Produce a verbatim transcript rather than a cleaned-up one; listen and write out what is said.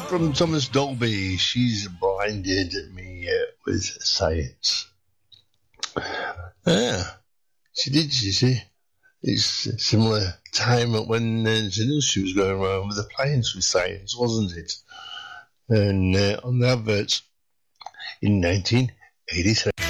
from Thomas Dolby. She's blinded me uh, with science. Yeah, she did, you see. It's a similar time when uh, Zanussi was going around with appliance with science, wasn't it? And uh, on the adverts in nineteen eighty-three.